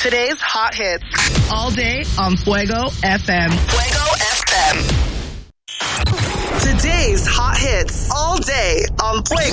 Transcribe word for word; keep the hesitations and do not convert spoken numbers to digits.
Today's hot hits. All day on Fuego F M. Fuego F M. Today's hot hits. All day on Fuego.